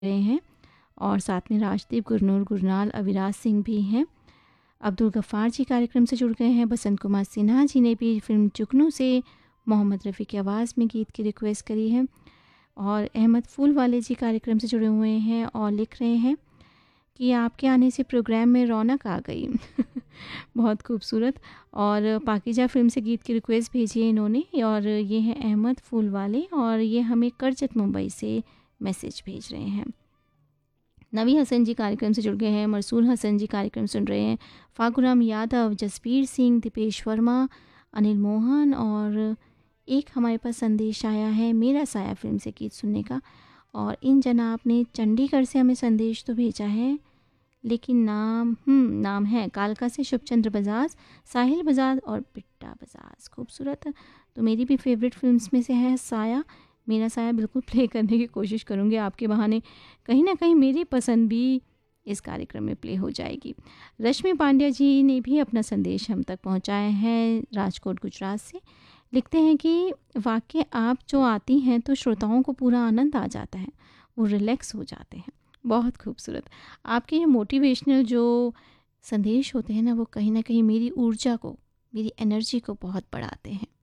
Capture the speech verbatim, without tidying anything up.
रहे हैं और साथ में राजदीप, गुरनूर, गुरनाल, अविराज सिंह भी हैं। अब्दुल गफ़ार जी कार्यक्रम से जुड़ गए हैं। बसंत कुमार सिन्हा जी ने भी फिल्म जुगनू से मोहम्मद रफ़ी की आवाज़ में गीत की रिक्वेस्ट करी है। और अहमद फूल वाले जी कार्यक्रम से जुड़े हुए हैं और लिख रहे हैं कि आपके आने से प्रोग्राम में रौनक आ गई। बहुत खूबसूरत। और पाकीजा फ़िल्म से गीत की रिक्वेस्ट भेजी है इन्होंने, और ये हैं अहमद फूल वाले, और ये हमें करजत मुंबई से मैसेज भेज रहे हैं। नवी हसन जी कार्यक्रम से जुड़ गए हैं। मरसूल हसन जी कार्यक्रम सुन रहे हैं। फागुराम यादव, जसबीर सिंह, दीपेश वर्मा, अनिल मोहन, और एक हमारे पास संदेश आया है मेरा साया फ़िल्म से गीत सुनने का। और इन जनाब ने चंडीगढ़ से हमें संदेश तो भेजा है, लेकिन नाम हम्म नाम है कालका से शुभचंद्र बजाज, साहिल बजाज और बिट्टा बजाज। खूबसूरत। तो मेरी भी फेवरेट फिल्म्स में से है साया। मेरा साया बिल्कुल प्ले करने की कोशिश करूँगी, आपके बहाने कहीं ना कहीं मेरी पसंद भी इस कार्यक्रम में प्ले हो जाएगी। रश्मि पांड्या जी ने भी अपना संदेश हम तक पहुँचाया है राजकोट गुजरात से। लिखते हैं कि वाकई आप जो आती हैं तो श्रोताओं को पूरा आनंद आ जाता है, वो रिलैक्स हो जाते हैं। बहुत खूबसूरत। आपके ये मोटिवेशनल जो संदेश होते हैं ना, वो कहीं ना कहीं मेरी ऊर्जा को, मेरी एनर्जी को बहुत बढ़ाते हैं।